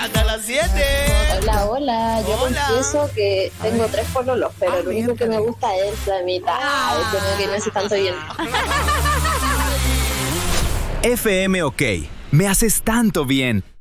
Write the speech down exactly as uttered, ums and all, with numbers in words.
Hasta las siete. Hola, hola. Yo Hola. confieso que tengo tres pololos, pero Ah, el único que me gusta es la mitad. Ay, como que no hace tanto bien. F M OK. Me haces tanto bien.